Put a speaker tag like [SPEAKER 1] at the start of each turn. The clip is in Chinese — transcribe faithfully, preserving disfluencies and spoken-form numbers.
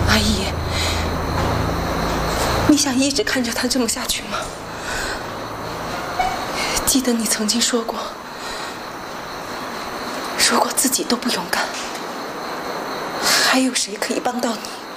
[SPEAKER 1] 阿姨，你想一直看着他这么下去吗？记得你曾经说过，说过自己都不勇敢，还有谁可以帮到你？